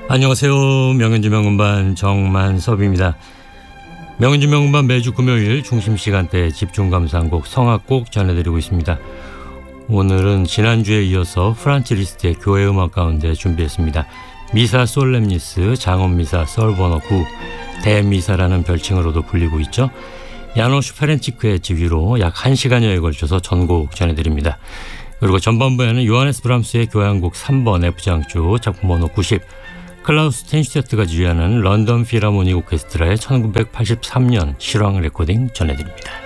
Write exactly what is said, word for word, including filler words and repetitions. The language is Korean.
안녕하세요. 명현주 명음반 정만섭입니다. 명현주 명음반 매주 금요일 중심시간대 집중감상곡 성악곡 전해드리고 있습니다. 오늘은 지난주에 이어서 프란츠 리스트의 교회 음악 가운데 준비했습니다. 미사 솔렘니스 장엄미사 썰버너 구 대미사라는 별칭으로도 불리고 있죠. 야노슈 페렌치크의 지휘로 약 한 시간여에 걸쳐서 전곡 전해드립니다. 그리고 전반부에는 요하네스 브람스의 교향곡 삼 번 F장조 작품 번호 구십, 클라우스 텐슈테트가 지휘하는 런던 필하모닉 오케스트라의 천구백팔십삼 년 실황 레코딩 전해드립니다.